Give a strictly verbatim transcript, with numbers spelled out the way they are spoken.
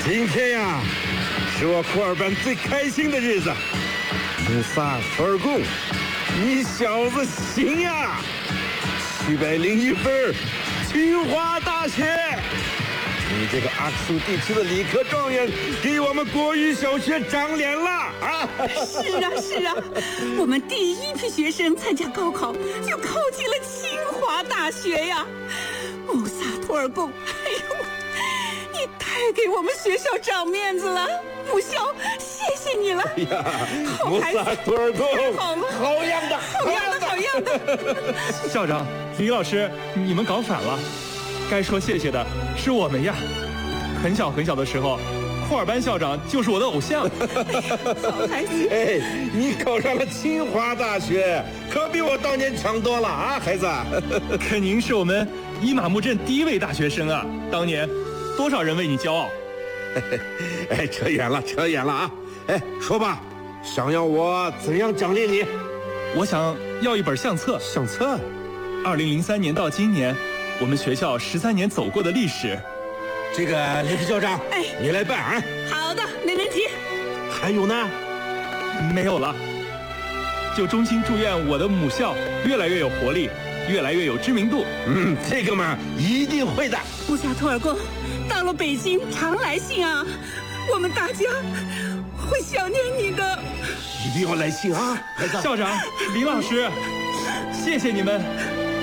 今天呀，是我库尔班最开心的日子。穆萨图尔贡，你小子行呀！七百零一分，清华大学。你这个阿克苏地区的理科状元，给我们国语小学长脸了啊！ 是啊是啊，我们第一批学生参加高考，就考进了清华大学呀！穆萨图尔贡，哎呦，你太给我们学校长面子了，母校谢谢你了。 哎呀，穆萨图尔贡， 好了， 好样的， 好样的，好样的！ 校长、李老师，你们搞反了，该说谢谢的是我们呀。很小很小的时候，库尔班校长就是我的偶像。 好孩子， 哎，你考上了清华大学，可比我当年强多了啊，孩子。 可您是我们伊玛目镇第一位大学生啊，当年多少人为你骄傲。 哎，扯远了，扯远了啊！哎，说吧，想要我怎样奖励你？ 我想要一本相册。 相册？ 二零零三年到今年，我们学校十三年走过的历史。 这个雷皮校长， 哎， 你来办啊！ 好的，没问题。 还有呢？ 没有了。就衷心祝愿我的母校越来越有活力，越来越有知名度。 嗯，这个嘛，一定会的。 穆萨图尔贡，到了北京常来信啊，我们大家会想念你的。 一定要来信啊，孩子。 校长、李老师，谢谢你们。